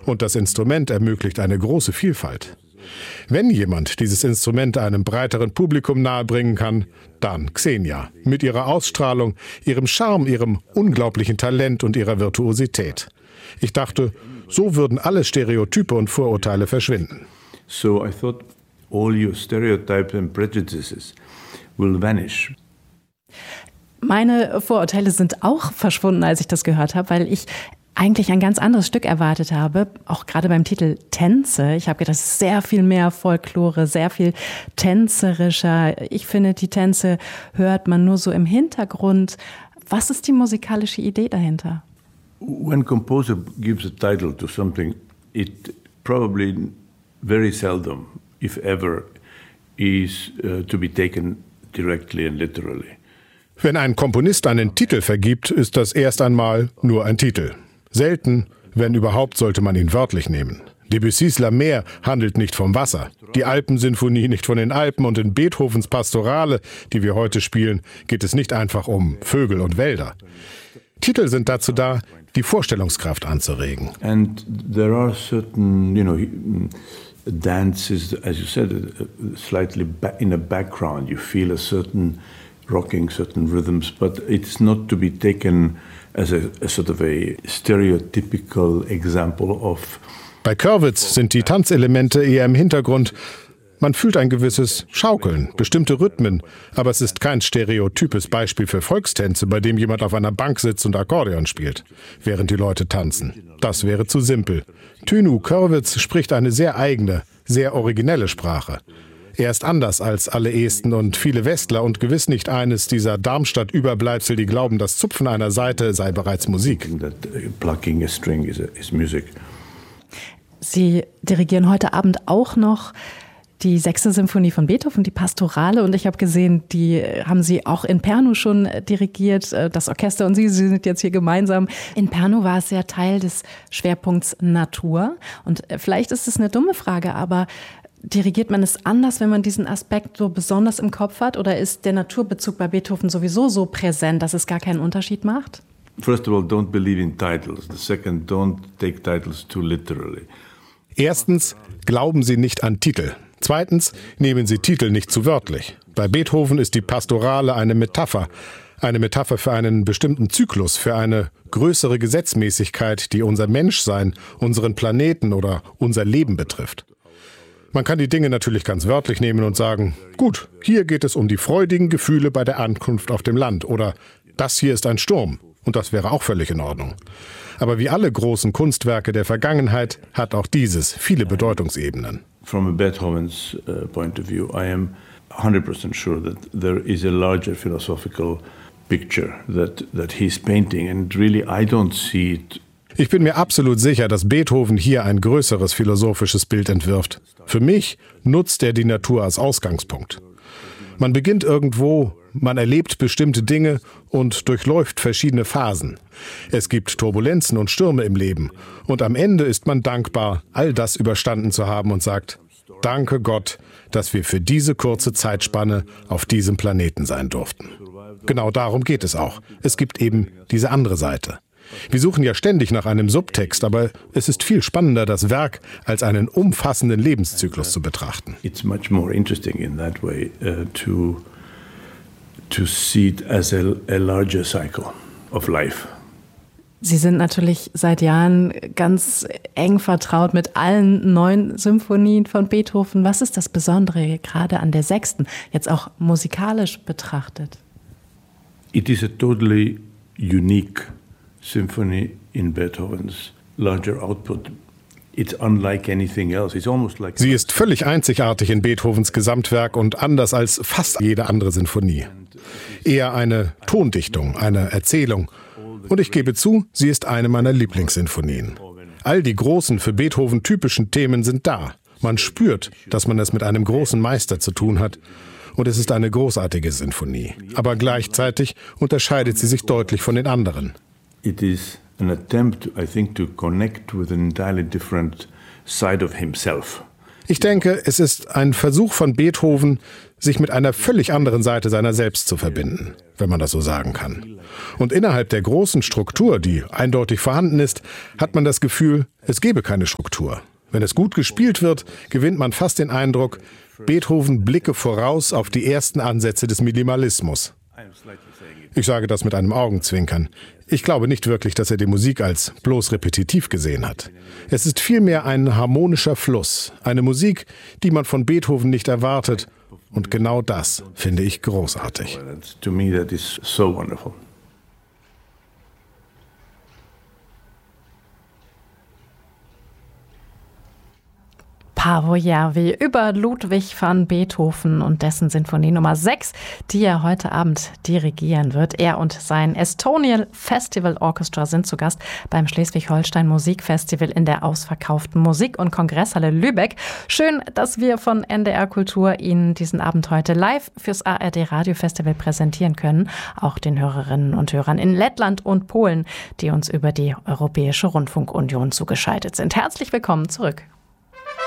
Und das Instrument ermöglicht eine große Vielfalt. Wenn jemand dieses Instrument einem breiteren Publikum nahebringen kann, dann Xenia. Mit ihrer Ausstrahlung, ihrem Charme, ihrem unglaublichen Talent und ihrer Virtuosität. Ich dachte, so würden alle Stereotype und Vorurteile verschwinden. So I thought all your stereotypes and prejudices will vanish. Meine Vorurteile sind auch verschwunden, als ich das gehört habe, weil ich eigentlich ein ganz anderes Stück erwartet habe, auch gerade beim Titel Tänze. Ich habe gedacht, das ist sehr viel mehr Folklore, sehr viel tänzerischer. Ich finde, die Tänze hört man nur so im Hintergrund. Was ist die musikalische Idee dahinter? When a composer gives a title to something, it probably very seldom, if ever, is to be taken directly and literally. Wenn ein Komponist einen Titel vergibt, ist das erst einmal nur ein Titel. Selten, wenn überhaupt, sollte man ihn wörtlich nehmen. Debussys La Mer handelt nicht vom Wasser, die Alpensinfonie nicht von den Alpen und in Beethovens Pastorale, die wir heute spielen, geht es nicht einfach um Vögel und Wälder. Titel sind dazu da, die Vorstellungskraft anzuregen. And there are certain, dances, as you said, slightly in the background. You feel a certain rocking, certain rhythms, but it's not to be taken as a sort of a stereotypical example of. Bei Körwitz sind die Tanzelemente eher im Hintergrund. Man fühlt ein gewisses Schaukeln, bestimmte Rhythmen, aber es ist kein stereotypes Beispiel für Volkstänze, bei dem jemand auf einer Bank sitzt und Akkordeon spielt, während die Leute tanzen. Das wäre zu simpel. Thynu Körwitz spricht eine sehr eigene, sehr originelle Sprache. Er ist anders als alle Esten und viele Westler und gewiss nicht eines dieser Darmstadt-Überbleibsel, die glauben, das Zupfen einer Saite sei bereits Musik. Plucking a string is music. Sie dirigieren heute Abend auch noch die 6. Symphonie von Beethoven, die Pastorale. Und ich habe gesehen, die haben Sie auch in Pärnu schon dirigiert, das Orchester und Sie sind jetzt hier gemeinsam. In Pärnu war es ja Teil des Schwerpunkts Natur. Und vielleicht ist es eine dumme Frage, aber dirigiert man es anders, wenn man diesen Aspekt so besonders im Kopf hat? Oder ist der Naturbezug bei Beethoven sowieso so präsent, dass es gar keinen Unterschied macht? First of all, don't believe in titles. The second, don't take titles too literally. Erstens, glauben Sie nicht an Titel. Zweitens, nehmen Sie Titel nicht zu wörtlich. Bei Beethoven ist die Pastorale eine Metapher für einen bestimmten Zyklus, für eine größere Gesetzmäßigkeit, die unser Menschsein, unseren Planeten oder unser Leben betrifft. Man kann die Dinge natürlich ganz wörtlich nehmen und sagen, gut, hier geht es um die freudigen Gefühle bei der Ankunft auf dem Land oder das hier ist ein Sturm und das wäre auch völlig in Ordnung. Aber wie alle großen Kunstwerke der Vergangenheit hat auch dieses viele Bedeutungsebenen. From a Beethoven's point of view, I am 100% sure that there is a larger philosophical picture that he's painting and really I don't see it. Ich bin mir absolut sicher, dass Beethoven hier ein größeres philosophisches Bild entwirft. Für mich nutzt er die Natur als Ausgangspunkt. Man beginnt irgendwo, man erlebt bestimmte Dinge und durchläuft verschiedene Phasen. Es gibt Turbulenzen und Stürme im Leben. Und am Ende ist man dankbar, all das überstanden zu haben und sagt, danke Gott, dass wir für diese kurze Zeitspanne auf diesem Planeten sein durften. Genau darum geht es auch. Es gibt eben diese andere Seite. Wir suchen ja ständig nach einem Subtext, aber es ist viel spannender, das Werk als einen umfassenden Lebenszyklus zu betrachten. It's much more interesting in that way to see it as a larger cycle of life. Sie sind natürlich seit Jahren ganz eng vertraut mit allen 9 Symphonien von Beethoven. Was ist das Besondere gerade an der 6., jetzt auch musikalisch betrachtet? It is a totally unique symphony in Beethoven's larger output. It's unlike anything else. It's almost like. Sie ist völlig einzigartig in Beethovens Gesamtwerk und anders als fast jede andere Sinfonie. Eher eine Tondichtung, eine Erzählung. Und ich gebe zu, sie ist eine meiner Lieblingssinfonien. All die großen, für Beethoven typischen Themen sind da. Man spürt, dass man es mit einem großen Meister zu tun hat. Und es ist eine großartige Sinfonie. Aber gleichzeitig unterscheidet sie sich deutlich von den anderen. It is an attempt, I think, to connect with an entirely different side of himself. Ich denke, es ist ein Versuch von Beethoven, sich mit einer völlig anderen Seite seiner selbst zu verbinden, wenn man das so sagen kann. Und innerhalb der großen Struktur, die eindeutig vorhanden ist, hat man das Gefühl, es gebe keine Struktur. Wenn es gut gespielt wird, gewinnt man fast den Eindruck, Beethoven blicke voraus auf die ersten Ansätze des Minimalismus. Ich sage das mit einem Augenzwinkern. Ich glaube nicht wirklich, dass er die Musik als bloß repetitiv gesehen hat. Es ist vielmehr ein harmonischer Fluss, eine Musik, die man von Beethoven nicht erwartet. Und genau das finde ich großartig. To me that is so wonderful. Paavo Järvi über Ludwig van Beethoven und dessen Sinfonie Nummer 6, die er heute Abend dirigieren wird. Er und sein Estonian Festival Orchestra sind zu Gast beim Schleswig-Holstein Musikfestival in der ausverkauften Musik- und Kongresshalle Lübeck. Schön, dass wir von NDR Kultur Ihnen diesen Abend heute live fürs ARD Radiofestival präsentieren können. Auch den Hörerinnen und Hörern in Lettland und Polen, die uns über die Europäische Rundfunkunion zugeschaltet sind. Herzlich willkommen zurück.